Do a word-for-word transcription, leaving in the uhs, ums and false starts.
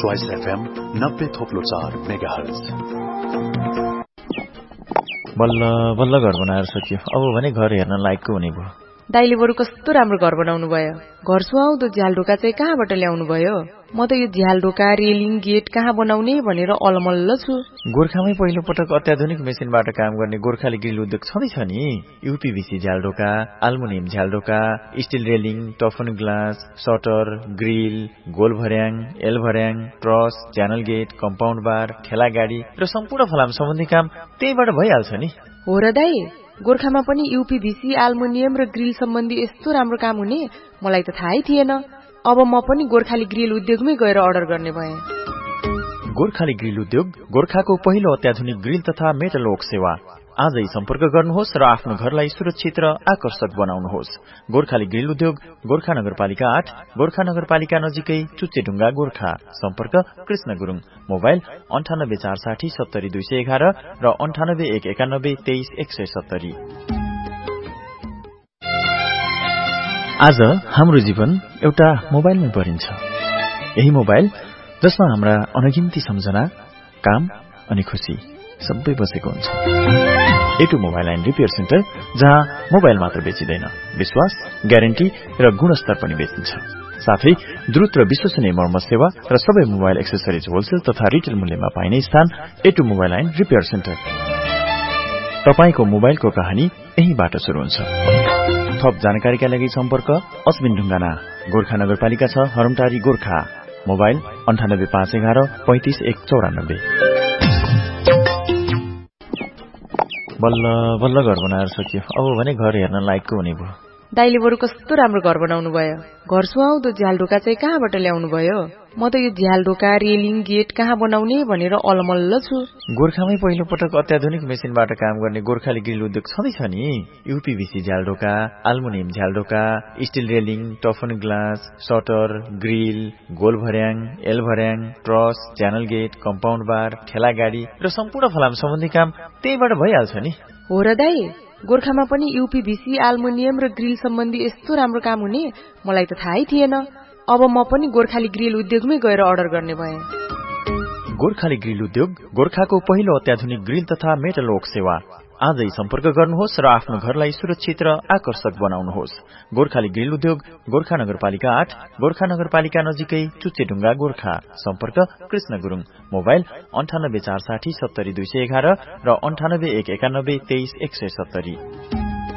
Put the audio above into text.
Choice FM नब्बे थोप्लो चार megahertz. बल्ल बल्ल घर बनाएर सकियो। अब भने घर हेर्न लायकको हुने भयो। दाइले बरु कस्तो राम्रो घर बनाउनु भयो। घर सुहाउँदो झ्यालढोका चाहिँ कहाँबाट ल्याउनु भयो? म त यो झ्यालढोका रेलिङ गेट कहाँ बनाउने भनेर अलमल्ल छु। गोर्खामै पहिलो पटक अत्याधुनिक मेसिनबाट काम गर्ने गोर्खाली ग्रिल उद्योग छँदैछ नि। यूपीभीसी झ्यालढोका, aluminium झ्यालढोका, still railing, टफन glass, shutter, grill, goal भर्याङ, एल भर्याङ, ट्रस, च्यानल गेट, कम्पाउन्ड बार, ठेला गाडी र सम्पूर्ण फलाम सम्बन्धी काम त्यहीबाट भइहाल्छ नि। हो र दाइ, गोर्खामा पनि यूपीभीसी, एल्युमिनियम र ग्रिल सम्बन्धी यस्तो राम्रो काम हुने मलाई त थाहै थिएन। अब म पनि गोर्खाली ग्रिल उद्योगमै गएर अर्डर गर्ने भएँ। गोर्खाली ग्रिल उद्योग गोर्खाको पहिलो अत्याधुनिक ग्रिल तथा मेटल वर्क सेवा। आजै सम्पर्क गर्नुहोस् र आफ्नो घरलाई सुरक्षित र आकर्षक बनाउनुहोस्। गोर्खाली ग्रिल उद्योग, गोर्खा नगरपालिका आठ, गोर्खा नगरपालिका नजिकै चुच्चेढुङ्गा, गोर्खा। सम्पर्क कृष्ण गुरुङ। मोबाइल अन्ठानब्बे चार साठी सत्तरी दुई सय एघार र अन्ठानब्बे एक एकानब्बे तेइस एक सय सत्तरी। आज हाम्रो जीवन एउटा मोबाइलमै परिन्छ। यही मोबाइल जसमा हाम्रा अनगिन्ती सम्झना, काम अनि खुशी सबै बसेको हुन्छ। एटु मोबाइल एन्ड रिपेयर सेन्टर, जहाँ मोबाइल मात्र बेचिँदैन, विश्वास, ग्यारेन्टी र गुणस्तर पनि बेचिन्छ। साथै द्रुत र विश्वसनीय मर्मत सेवा र सबै मोबाइल एक्सेसरिज होलसेल तथा रिटेल मूल्यमा पाइने स्थान एटु मोबाइल एन्ड रिपेयर सेन्टर। तपाईको मोबाइलको कहानी यहीबाट सुरु हुन्छ। थप जानकारीका लागि सम्पर्क अस्मिन ढुङ्गाना, गोर्खा नगरपालिका छ, हरमटारी, गोर्खा। मोबाइल अन्ठानब्बे पाँच एघार पैंतिस एक चौरानब्बे। बल्ल बल्ल घर बनाएर सकियो। अब भने घर हेर्न लायकको हुने भयो। दाइले बरु कस्तो राम्रो घर बनाउनु भयो। घर सुहाउँदो झ्यालढोका चाहिँ कहाँबाट ल्याउनु भयो? म त यो झ्यालढोका रेलिङ गेट कहाँ बनाउने भनेर अलमल्ल छु। गोर्खामै पहिलो पटक अत्याधुनिक मेसिनबाट काम गर्ने गोर्खाली ग्रिल उद्योग छँदैछ नि। यूपीभीसी झ्यालढोका, aluminium झ्यालढोका, still railing, टफन glass, shutter, grill, goal भर्याङ, एल भर्याङ, ट्रस, च्यानल गेट, कम्पाउन्ड बार, ठेला गाडी र सम्पूर्ण फलाम सम्बन्धी काम त्यहीबाट भइहाल्छ नि। हो र दाइ, गोर्खामा पनि यूपीभीसी, एल्युमिनियम र ग्रिल सम्बन्धी यस्तो राम्रो काम हुने मलाई त थाहै थिएन। अब म पनि गोर्खाली ग्रिल उद्योगमै गएर अर्डर गर्ने भएँ। गोर्खाली ग्रिल उद्योग गोर्खाको पहिलो अत्याधुनिक ग्रिल तथा मेटल वर्क सेवा। आजै सम्पर्क गर्नुहोस् र आफ्नो घरलाई सुरक्षित र आकर्षक बनाउनुहोस्। गोर्खाली ग्रिल उद्योग, गोर्खा नगरपालिका आठ, गोर्खा नगरपालिका नजिकै चुच्चेढुङ्गा, गोर्खा। सम्पर्क कृष्ण गुरुङ। मोबाइल अन्ठानब्बे चार साठी सत्तरी दुई सय एघार र अन्ठानब्बे एक एकानब्बे तेइस एक सय सत्तरी।